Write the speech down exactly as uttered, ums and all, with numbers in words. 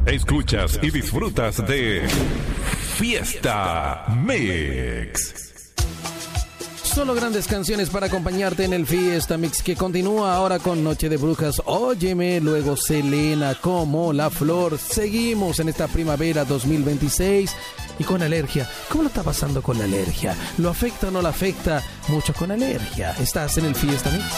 Escuchas y disfrutas de Fiesta Mix. Solo grandes canciones para acompañarte en el Fiesta Mix, que continúa ahora con Noche de Brujas, Óyeme, luego Selena, Como la Flor. Seguimos en esta primavera dos mil veintiséis y con alergia. ¿Cómo lo está pasando con la alergia? ¿Lo afecta o no lo afecta? Muchos con alergia. Estás en el Fiesta Mix.